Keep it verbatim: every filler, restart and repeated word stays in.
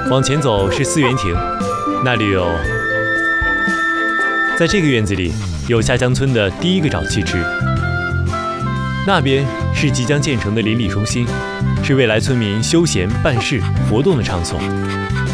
往前走是思源亭，那里有……在这个院子里有下江村的第一个沼气池，那边是即将建成的邻里中心，是未来村民休闲、办事、活动的场所。